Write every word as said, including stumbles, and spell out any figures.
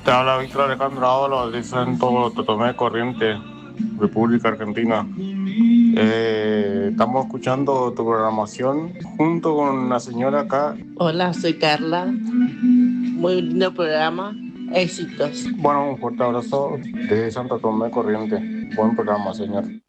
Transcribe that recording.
Te habla Víctor Alejandro Ábalos de Santo Tomé Corriente, República Argentina. Eh, estamos escuchando tu programación junto con una señora acá. Hola, soy Carla. Muy lindo programa. Éxitos. Bueno, un fuerte abrazo desde Santo Tomé Corriente. Buen programa, señor.